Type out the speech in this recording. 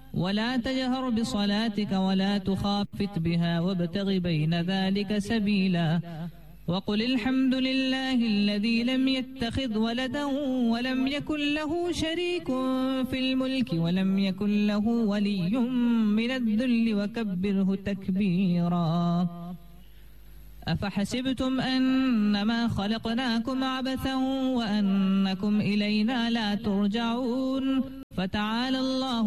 ولا تجهر بصلاتك ولا تخافت بها وابتغ بين ذلك سبيلا وقل الحمد لله الذي لم يتخذ ولدا ولم يكن له شريك في الملك ولم يكن له ولي من الذل وكبره تكبيرا أفحسبتم أنما خلقناكم عبثا وأنكم إلينا لا ترجعون فتعالى الله